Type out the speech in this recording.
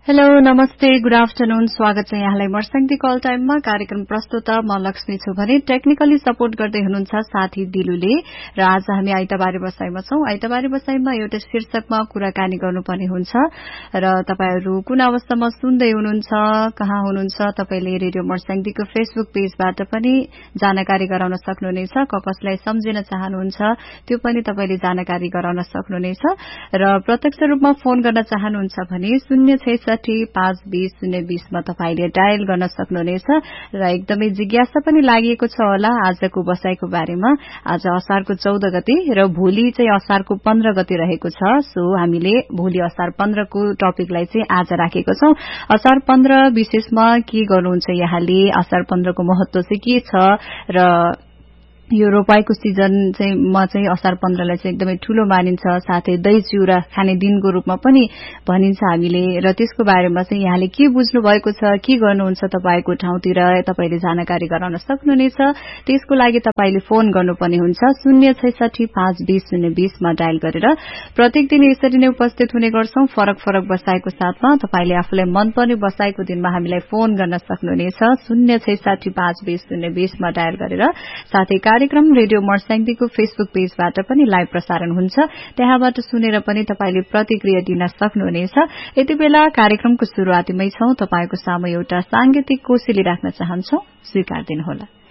Hello नमस्ते good afternoon स्वागत छ यहाँलाई मर्स्याङदी कल टाइममा कार्यक्रम प्रस्तुता म लक्ष्मी छु भने टेक्निकली सपोर्ट गर्दै हुनुहुन्छ साथी दिलुले र आज हामी आइतबारे बसाइमा छौं। आइतबारे बसाइमा एउटा शीर्षकमा कुराकानी गर्नुपर्ने हुन्छ र तपाईहरु कुन अवस्थामा सुन्दै हुनुहुन्छ, कहाँ हुनुहुन्छ, तपाईले रेडियो मर्स्याङदीको फेसबुक पेजबाट पनि जानकारी गराउन सक्नुहुनेछ। कसलाई सम्झिन चाहनुहुन्छ त्यो पनि तपाईले जानकारी गराउन सक्नुहुनेछ र प्रत्यक्ष रूपमा फोन गर्न चाहनुहुन्छ भने 066522020 मा तपाईले डायल गर्न सक्नुहुनेछ र एकदमै जिज्ञासा पनि लागेको छ होला आजको बसाइको बारेमा। आज असारको 14 गते र भोलि चाहिँ असारको 15 गते रहेको छ। सो हामीले भोलि असार 15 को टपिकलाई चाहिँ आज राखेको छौं। असार 15 विशेषमा के गर्नुहुन्छ यहाँले, असार 15 को महत्व चाहिँ के छ र यो रोपाईको सिजन चाहिँ म चाहिँ असार 15 लाई चाहिँ एकदमै ठूलो मानिन्छ। साथै दही चिउरा खाने दिनको रूपमा पनि भनिन्छ हामीले र त्यसको बारेमा चाहिँ यहाँले के बुझ्नु भएको छ, के गर्नुहुन्छ तपाईको ठाउँतिर तपाईले जानकारी गराउन सक्नुहुनेछ। त्यसको लागि तपाईले फोन गर्नुपर्ने हुन्छ 066522020 मा डायल गरेर। प्रत्येक दिन यसरी नै उपस्थित हुने गर्छौं फरक फरक बसाइको साथमा। तपाईले आफूलाई मनपर्ने बसाइको दिनमा हामीलाई फोन गर्न सक्नुहुनेछ 066522020 मा डायल गरेर। साथै कार्यक्रम रेडियो मर्स्याङदीको फेसबुक पेजबाट पनि लाइभ प्रसारण हुन्छ, त्यहाँबाट सुनेर पनि तपाईले प्रतिक्रिया दिन सक्नुहुनेछ। यति बेला कार्यक्रमको शुरूआतीमै छौं। तपाईको सामु एउटा सांगीतिक कोसेली राख्न चाहन्छौं, स्वीकार दिनुहोला।